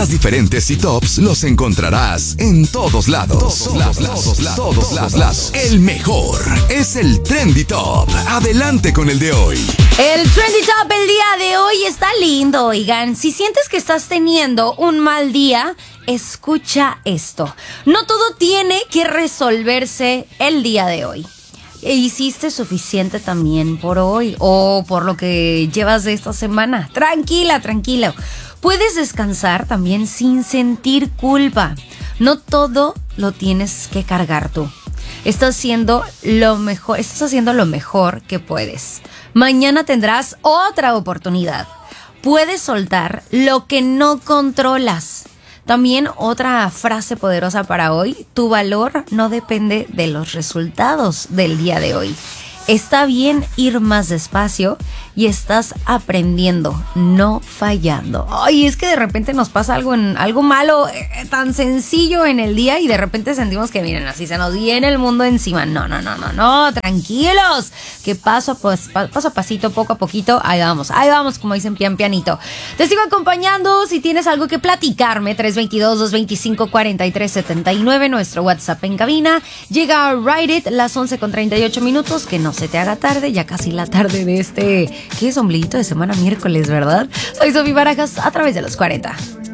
más diferentes y tops los encontrarás en todos lados. Todos lados. El mejor es el Trendy Top. Adelante con el de hoy. El Trendy Top el día de hoy está lindo, oigan. Si sientes que estás teniendo un mal día, escucha esto. No todo tiene que resolverse el día de hoy. ¿Hiciste suficiente también por hoy o por lo que llevas de esta semana? Tranquila. Puedes descansar también sin sentir culpa. No todo lo tienes que cargar tú. Estás haciendo lo mejor que puedes. Mañana tendrás otra oportunidad. Puedes soltar lo que no controlas. También otra frase poderosa para hoy: tu valor no depende de los resultados del día de hoy. Está bien ir más despacio y estás aprendiendo, no fallando. Ay, es que de repente nos pasa algo malo, tan sencillo en el día, y de repente sentimos que, miren, así se nos viene el mundo encima. No, tranquilos, que paso a pasito, poco a poquito, ahí vamos, como dicen, pianito. Te sigo acompañando. Si tienes algo que platicarme, 322-225-4379, nuestro WhatsApp en cabina. Llega a Ride It, las 11:38, que no se te haga tarde, ya casi la tarde de ¿qué es? Ombliguito de semana, miércoles, ¿verdad? Soy Sofi Barajas, a través de los 40.